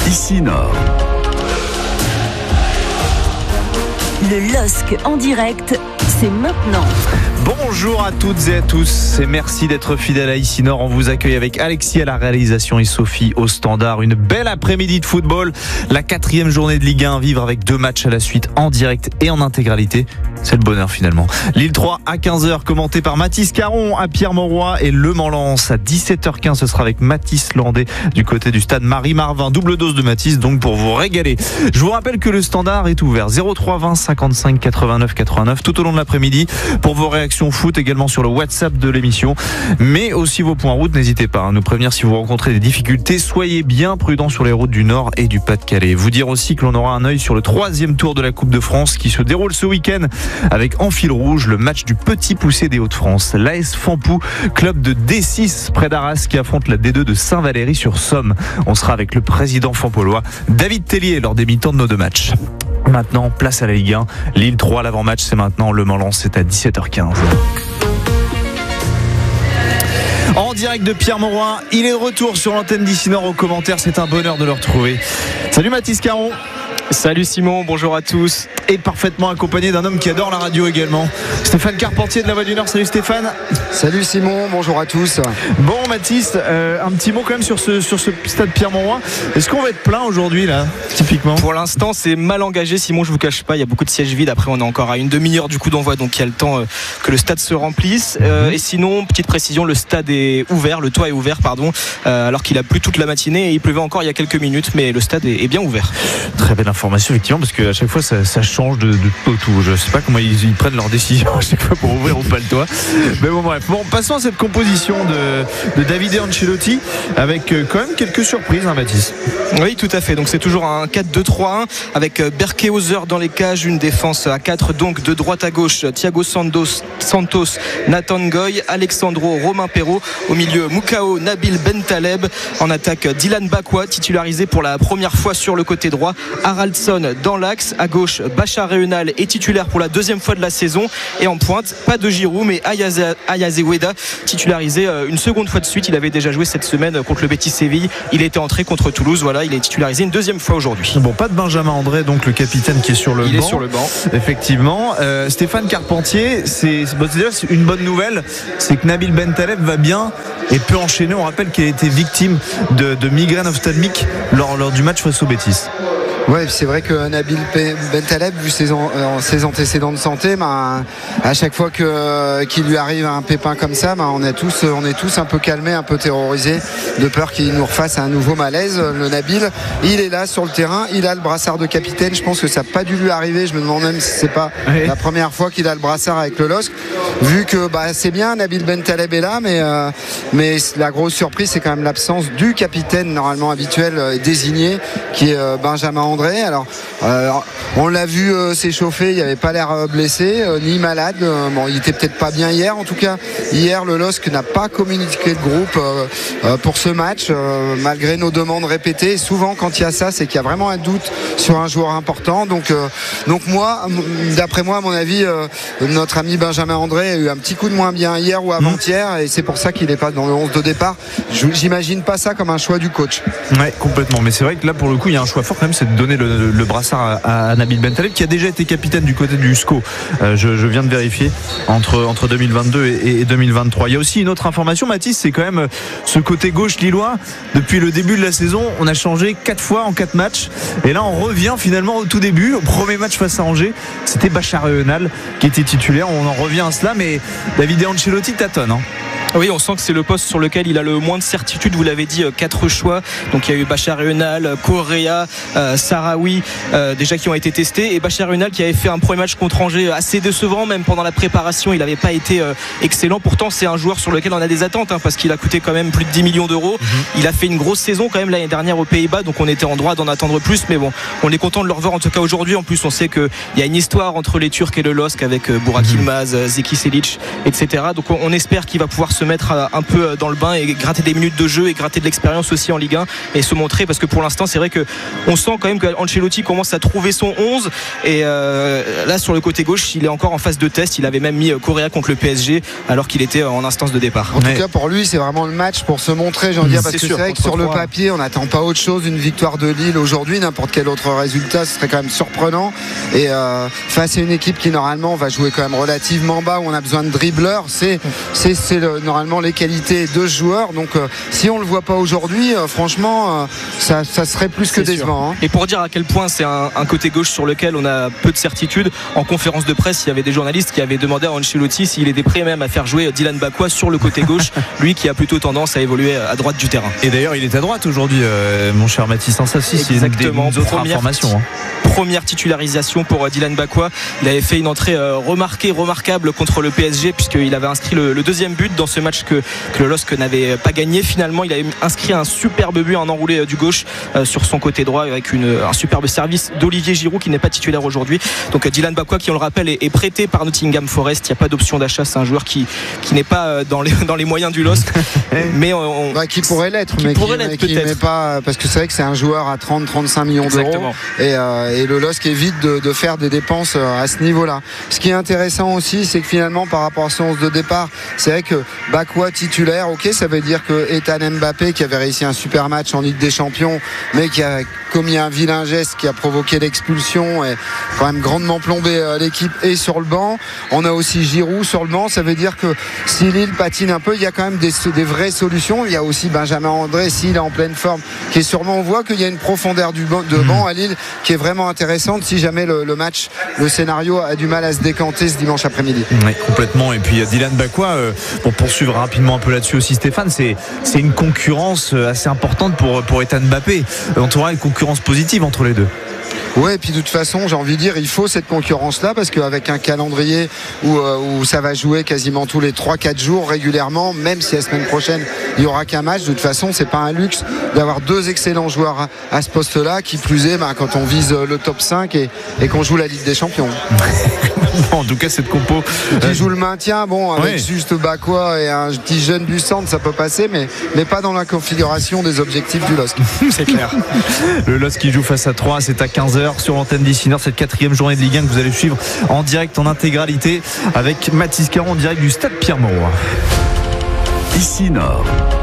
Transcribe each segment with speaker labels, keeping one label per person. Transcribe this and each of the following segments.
Speaker 1: Ici Nord.
Speaker 2: Le LOSC en direct, c'est maintenant.
Speaker 3: Bonjour à toutes et à tous et merci d'être fidèles à Ici Nord. On vous accueille avec Alexis à la réalisation et Sophie au standard. Une belle après-midi de football. La 4e journée de Ligue 1 à vivre avec 2 matchs à la suite en direct et en intégralité. C'est le bonheur finalement. Lille 3 à 15h commenté par Mathis Caron à Pierre-Mauroy et Le Mans-Lens à 17h15. Ce sera avec Mathis Landais du côté du stade Marie-Marvin. Double dose de Mathis donc pour vous régaler. Je vous rappelle que le standard est ouvert 03 20 55 89 89 tout au long de l'après-midi pour vos réactions foot, également sur le WhatsApp de l'émission, mais aussi vos points route. N'hésitez pas à nous prévenir si vous rencontrez des difficultés. Soyez bien prudents sur les routes du Nord et du Pas-de-Calais. Vous dire aussi que l'on aura un œil sur le 3e tour de la Coupe de France qui se déroule ce week-end avec en fil rouge le match du Petit Poussé des Hauts-de-France. L'AS Fampou, club de D6 près d'Arras qui affronte la D2 de Saint-Valery-sur-Somme. On sera avec le président fampolois David Tellier lors des mi-temps de nos 2 matchs. Maintenant, place à la Ligue 1. Lille 3, l'avant-match, c'est maintenant. Le Mans-Lens, c'est à 17h15. En direct de Pierre-Mauroy, il est de retour sur l'antenne d'Ici Nord aux commentaires. C'est un bonheur de le retrouver. Salut Mathis Caron.
Speaker 4: Salut Simon, bonjour à tous.
Speaker 3: Et parfaitement accompagné d'un homme qui adore la radio également, Stéphane Carpentier de la Voix du Nord. Salut Stéphane.
Speaker 5: Salut Simon, bonjour à tous.
Speaker 3: Bon Mathis, un petit mot quand même sur ce stade Pierre-Mauroy. Est-ce qu'on va être plein aujourd'hui là, typiquement?
Speaker 4: Pour l'instant c'est mal engagé Simon, je vous cache pas, il y a beaucoup de sièges vides. Après on est encore à une demi-heure du coup d'envoi, donc il y a le temps que le stade se remplisse. Et sinon, petite précision, le stade est ouvert, le toit est ouvert alors qu'il a plu toute la matinée et il pleuvait encore il y a quelques minutes, mais le stade est bien ouvert. Très belle
Speaker 3: information effectivement, parce qu'à chaque fois ça change de tout. Je sais pas comment ils prennent leurs décisions à chaque fois pour ouvrir ou pas le toit. Mais bon bref. Bon, passons à cette composition de Davide Ancelotti avec quand même quelques surprises, hein, Baptiste.
Speaker 4: Oui, tout à fait. Donc c'est toujours un 4-2-3-1 avec Berkehauser dans les cages, une défense à 4, donc de droite à gauche Thiago Santos, Nathan Goy, Alexandro, Romain Perraud, au milieu Moukao, Nabil Bentaleb, en attaque Dylan Bakwa titularisé pour la première fois sur le côté droit, Haraldsson dans l'axe, à gauche Bachar Reunal est titulaire pour la 2e fois de la saison, et en pointe pas de Giroud mais Ayaze Weda titularisé une seconde fois de suite. Il avait déjà joué cette semaine contre le Betis Séville, il était entré contre Toulouse, voilà, il est titularisé une 2e fois aujourd'hui.
Speaker 3: Bon, pas de Benjamin André, donc le capitaine qui est sur le banc.
Speaker 4: Il est sur le banc.
Speaker 3: Effectivement. Stéphane Carpentier, c'est une bonne nouvelle, c'est que Nabil Bentaleb va bien et peut enchaîner. On rappelle qu'il a été victime de migraine ophtalmique lors du match face au Betis.
Speaker 5: Ouais, c'est vrai que Nabil Bentaleb, vu ses antécédents de santé, à chaque fois qu'il lui arrive un pépin comme ça, on est tous un peu calmés, un peu terrorisés, de peur qu'il nous refasse un nouveau malaise. Le Nabil, il est là sur le terrain, il a le brassard de capitaine. Je pense que ça n'a pas dû lui arriver. Je me demande même si c'est pas la première fois qu'il a le brassard avec le LOSC. Vu que c'est bien, Nabil Bentaleb est là, mais la grosse surprise, c'est quand même l'absence du capitaine normalement habituel désigné, qui est Benjamin André. Alors, on l'a vu s'échauffer, il n'avait pas l'air blessé ni malade. Il était peut-être pas bien hier. En tout cas, hier, le LOSC n'a pas communiqué de groupe pour ce match, malgré nos demandes répétées. Et souvent, quand il y a ça, c'est qu'il y a vraiment un doute sur un joueur important. Donc moi, d'après moi, à mon avis, notre ami Benjamin André a eu un petit coup de moins bien hier ou avant-hier, et c'est pour ça qu'il n'est pas dans le 11 de départ. J'imagine pas ça comme un choix du coach.
Speaker 3: Ouais, complètement. Mais c'est vrai que là, pour le coup, il y a un choix fort quand même, c'est de donner le brassard à Nabil Bentaleb, qui a déjà été capitaine du côté du SCO. Je viens de vérifier entre 2022 et 2023. Il y a aussi une autre information, Mathis, c'est quand même ce côté gauche lillois. Depuis le début de la saison, on a changé 4 fois en 4 matchs, et là on revient finalement au tout début, au premier match face à Angers, c'était Bachar Reunal qui était titulaire. On en revient à cela, mais Davide Ancelotti tâtonne, hein.
Speaker 4: Oui, on sent que c'est le poste sur lequel il a le moins de certitude. Vous l'avez dit, 4 choix. Donc il y a eu Bachar Reunal, Correa, Sarawi, déjà qui ont été testés. Et Bachar Reunal qui avait fait un premier match contre Angers assez décevant, même pendant la préparation, il n'avait pas été excellent. Pourtant, c'est un joueur sur lequel on a des attentes, parce qu'il a coûté quand même plus de 10 millions d'euros. Il a fait une grosse saison quand même l'année dernière aux Pays-Bas, donc on était en droit d'en attendre plus. Mais bon, on est content de le revoir en tout cas aujourd'hui. En plus, on sait qu'il y a une histoire entre les Turcs et le LOSC avec Burak Yılmaz, Zeki Çelik, etc. Donc on espère qu'il va pouvoir se mettre un peu dans le bain et gratter des minutes de jeu et gratter de l'expérience aussi en Ligue 1 et se montrer, parce que pour l'instant c'est vrai qu'on sent quand même qu'Ancelotti commence à trouver son 11 et là sur le côté gauche il est encore en phase de test. Il avait même mis Correa contre le PSG alors qu'il était en instance de départ.
Speaker 5: En tout cas pour lui c'est vraiment le match pour se montrer, j'ai envie de dire, parce que c'est vrai que sur le papier on n'attend pas autre chose, une victoire de Lille aujourd'hui, n'importe quel autre résultat ce serait quand même surprenant, et face à une équipe qui normalement va jouer quand même relativement bas, où on a besoin de dribbleurs, c'est normalement les qualités de ce joueur, donc si on le voit pas aujourd'hui, franchement ça serait plus que décevant, hein.
Speaker 4: Et pour dire à quel point c'est un côté gauche sur lequel on a peu de certitude, en conférence de presse il y avait des journalistes qui avaient demandé à Ancelotti s'il était prêt même à faire jouer Dylan Bakwa sur le côté gauche, lui qui a plutôt tendance à évoluer à droite du terrain.
Speaker 3: Et d'ailleurs il est à droite aujourd'hui, mon cher Mathis, ça c'est
Speaker 4: exactement
Speaker 3: une autre information, hein.
Speaker 4: Première titularisation pour Dylan Bakwa. Il avait fait une entrée remarquable contre le PSG, puisqu'il avait inscrit le deuxième but dans ce match que le LOSC n'avait pas gagné. Finalement il avait inscrit un superbe but, un enroulé du gauche sur son côté droit avec un superbe service d'Olivier Giroud qui n'est pas titulaire aujourd'hui. Donc Dylan Bakwa qui, on le rappelle, est prêté par Nottingham Forest. Il n'y a pas d'option d'achat, c'est un joueur qui n'est pas dans les moyens du LOSC mais
Speaker 5: qui pourrait l'être, mais qui n'est pas, parce que c'est vrai que c'est un joueur à 30-35 millions d'euros et le LOSC évite de faire des dépenses à ce niveau-là. Ce qui est intéressant aussi, c'est que finalement par rapport à son 11 de départ, c'est vrai que Bakwa titulaire, ok, ça veut dire que Ethan Mbappé, qui avait réussi un super match en Ligue des Champions mais qui a commis un vilain geste qui a provoqué l'expulsion et quand même grandement plombé l'équipe, et sur le banc on a aussi Giroud sur le banc. Ça veut dire que si Lille patine un peu, il y a quand même des vraies solutions. Il y a aussi Benjamin André s'il est en pleine forme, qui est sûrement, on voit qu'il y a une profondeur de banc à Lille qui est vraiment intéressante si jamais le match, le scénario a du mal à se décanter ce dimanche après-midi.
Speaker 3: Oui, complètement. Et puis Dylan Bakwa, pour poursuivre rapidement un peu là-dessus aussi, Stéphane, c'est une concurrence assez importante pour Ethan Mbappé. On trouvera une concurrence positive entre les deux.
Speaker 5: Ouais, et puis de toute façon, j'ai envie de dire, il faut cette concurrence-là, parce qu'avec un calendrier où ça va jouer quasiment tous les 3-4 jours régulièrement, même si la semaine prochaine il n'y aura qu'un match, de toute façon c'est pas un luxe d'avoir deux excellents joueurs à ce poste-là, qui plus est quand on vise le top 5 et qu'on joue la Ligue des Champions.
Speaker 3: En tout cas cette compo
Speaker 5: qui joue le maintien, avec juste Bakwa et un petit jeune du centre, ça peut passer, mais pas dans la configuration des objectifs du LOSC.
Speaker 3: C'est clair. Le LOSC qui joue face à 3, c'est à 15h sur l'antenne d'Ici Nord, cette 4e journée de Ligue 1 que vous allez suivre en direct, en intégralité, avec Mathis Caron en direct du stade Pierre-Mauroy.
Speaker 2: Ici Nord.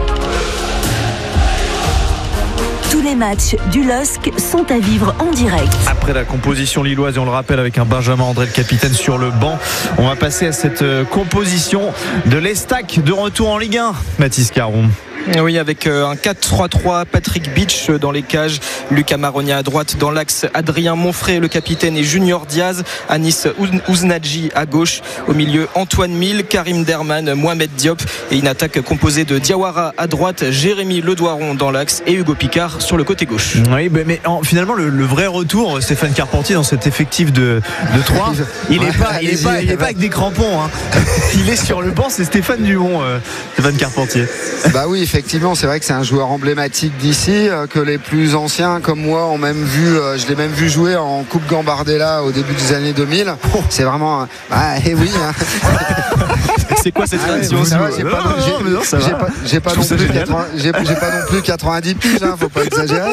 Speaker 2: Tous les matchs du LOSC sont à vivre en direct.
Speaker 3: Après la composition lilloise, et on le rappelle avec un Benjamin André, le capitaine, sur le banc, on va passer à cette composition de l'Estac de retour en Ligue 1. Mathis Caron.
Speaker 4: Oui, avec un 4-3-3, Patrick Beach dans les cages, Lucas Maronia à droite, dans l'axe Adrien Monfray le capitaine et Junior Diaz, Anis Ouznadji à gauche, au milieu Antoine Mille, Karim Derman, Mohamed Diop, et une attaque composée de Diawara à droite, Jérémy Ledoiron dans l'axe et Hugo Picard sur le côté gauche.
Speaker 3: Oui, mais finalement le vrai retour, Stéphane Carpentier, dans cet effectif de 3, il n'est pas avec des crampons, hein. Il est sur le banc, c'est Stéphane Dumont, Stéphane Carpentier.
Speaker 5: Bah oui, effectivement, c'est vrai que c'est un joueur emblématique d'ici, que les plus anciens comme moi ont même vu, je l'ai même vu jouer en Coupe Gambardella au début des années 2000. C'est vraiment oui, hein.
Speaker 4: C'est quoi cette réaction?
Speaker 5: J'ai pas non plus 90 piges, hein, faut pas exagérer.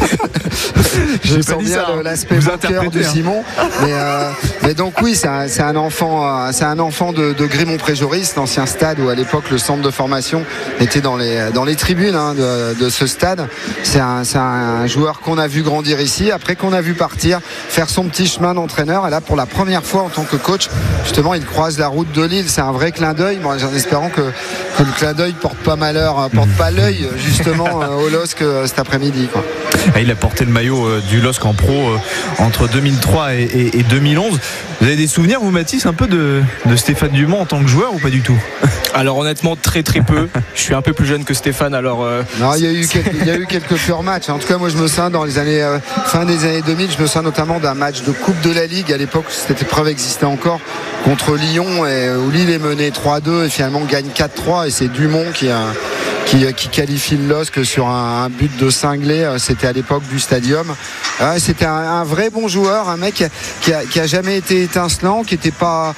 Speaker 5: Je sens bien l'aspect moqueur de Simon, mais donc oui, c'est un enfant de Grimont-Pré-Joris, l'ancien stade où à l'époque le centre de formation était dans les tribunes de ce stade. C'est un joueur qu'on a vu grandir ici, après qu'on a vu partir faire son petit chemin d'entraîneur, et là pour la première fois en tant que coach, justement il croise la route de Lille. C'est un vrai clin d'œil, en espérant que le clin d'œil porte pas l'œil justement au LOSC cet après-midi, quoi.
Speaker 3: Il a porté le maillot du LOSC en pro entre 2003 et 2011. Vous avez des souvenirs, vous, Mathis, un peu de Stéphane Dumont en tant que joueur, ou pas du tout?
Speaker 4: Alors honnêtement, très très peu. Je suis un peu plus jeune que Stéphane, alors
Speaker 5: non, il y a eu quelques purs matchs. En tout cas, moi je me souviens dans les années fin des années 2000, je me souviens notamment d'un match de Coupe de la Ligue à l'époque, cette épreuve existait encore, contre Lyon, où Lille est mené 3-2 et finalement gagne 4-3, et c'est Dumont qui qualifie le LOSC sur un but de cinglé. C'était à l'époque du Stadium. C'était un vrai bon joueur, un mec qui a jamais été étincelant, qui était pas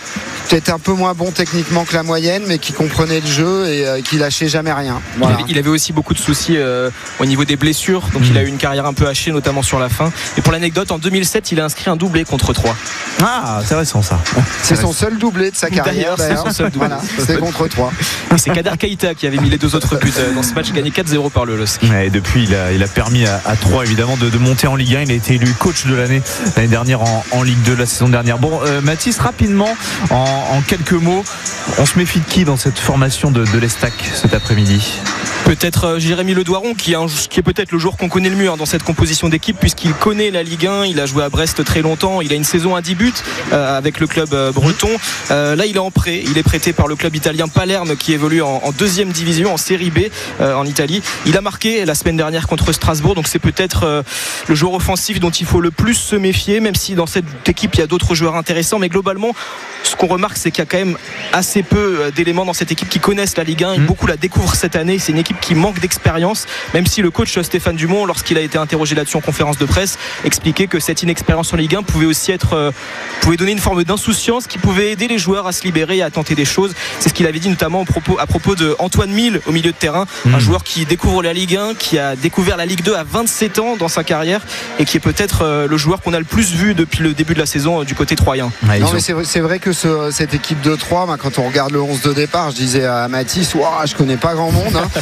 Speaker 5: peut-être un peu moins bon techniquement que la moyenne, mais qui comprenait le jeu et qui lâchait jamais rien. Voilà.
Speaker 4: Il avait aussi beaucoup de soucis au niveau des blessures, donc il a eu une carrière un peu hachée, notamment sur la fin. Et pour l'anecdote, en 2007, il a inscrit un doublé contre 3.
Speaker 3: Ah, intéressant ça.
Speaker 5: C'est son seul doublé de sa carrière.
Speaker 4: D'ailleurs, c'est son seul doublé.
Speaker 5: Voilà, c'était contre 3.
Speaker 4: Et c'est Kader Keita qui avait mis les 2 autres buts dans ce match, gagné 4-0 par le LOSC.
Speaker 3: Et depuis, il a permis à 3 évidemment de monter en Ligue 1. Il a été élu coach de l'année dernière en Ligue 2 la saison dernière. Bon, Mathis, rapidement, en quelques mots, on se méfie de qui dans cette formation de l'Estac cet après-midi?
Speaker 4: Peut-être Jérémy Ledoiron qui est peut-être le joueur qu'on connaît le mieux dans cette composition d'équipe, puisqu'il connaît la Ligue 1, il a joué à Brest très longtemps, il a une saison à 10 buts avec le club breton. Là il est en prêt, il est prêté par le club italien Palerme qui évolue en 2e division, en Série B en Italie. Il a marqué la semaine dernière contre Strasbourg, donc c'est peut-être le joueur offensif dont il faut le plus se méfier, même si dans cette équipe il y a d'autres joueurs intéressants, mais globalement ce qu'on remarque c'est qu'il y a quand même assez peu d'éléments dans cette équipe qui connaissent la Ligue 1 et beaucoup la découvrent cette année. C'est une équipe qui manque d'expérience, même si le coach Stéphane Dumont, lorsqu'il a été interrogé là-dessus en conférence de presse, expliquait que cette inexpérience en Ligue 1 pouvait aussi pouvait donner une forme d'insouciance qui pouvait aider les joueurs à se libérer et à tenter des choses. C'est ce qu'il avait dit notamment à propos de Antoine Mille au milieu de terrain, un joueur qui découvre la Ligue 1, qui a découvert la Ligue 2 à 27 ans dans sa carrière et qui est peut-être le joueur qu'on a le plus vu depuis le début de la saison du côté troyen.
Speaker 5: Non, mais c'est vrai que cette équipe de 3, quand on regarde le 11 de départ, je disais à Mathis, je connais pas grand monde, hein.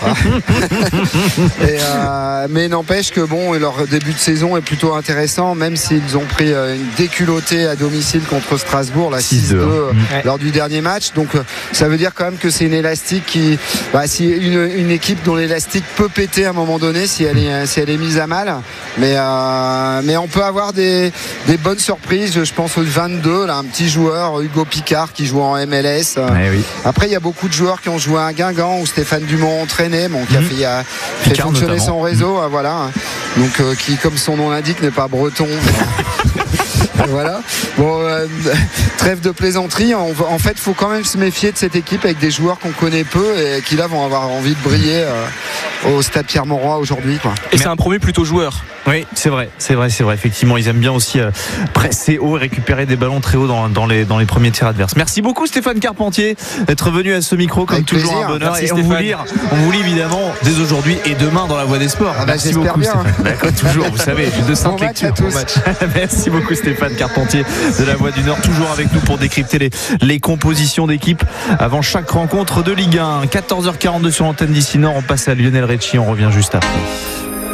Speaker 5: Mais n'empêche que leur début de saison est plutôt intéressant, même s'ils ont pris une déculottée à domicile contre Strasbourg, la 6-2 lors du dernier match. Donc ça veut dire quand même que c'est une élastique si une équipe dont l'élastique peut péter à un moment donné si elle est mise à mal. Mais on peut avoir des bonnes surprises. Je pense au 22, là, un petit joueur, Hugo Picard, qui joue en MLS.
Speaker 3: Oui.
Speaker 5: Après, il y a beaucoup de joueurs qui ont joué à Guingamp où Stéphane Dumont entraîné, qui a fait fonctionner notamment son réseau, voilà. Donc qui, comme son nom l'indique, n'est pas breton. Voilà. Trêve de plaisanterie. En fait, il faut quand même se méfier de cette équipe avec des joueurs qu'on connaît peu et qui là vont avoir envie de briller au Stade Pierre-Mauroy aujourd'hui, quoi.
Speaker 4: Et c'est un promu plutôt joueur.
Speaker 3: Oui, c'est vrai. Effectivement, ils aiment bien aussi presser haut et récupérer des ballons très haut dans les premiers tirs adverses. Merci beaucoup Stéphane Carpentier d'être venu à ce micro, comme avec toujours plaisir. Un bonheur.
Speaker 4: Merci,
Speaker 3: et on vous lit évidemment dès aujourd'hui et demain dans la Voix des Sports. Merci beaucoup bien. Stéphane. Toujours, vous savez, de 5 lectures. Merci beaucoup Stéphane Carpentier de la Voix du Nord, toujours avec nous pour décrypter les compositions d'équipe avant chaque rencontre de Ligue 1. 14h42 sur l'antenne d'ici Nord. On passe à Lionel Richie, on revient juste après.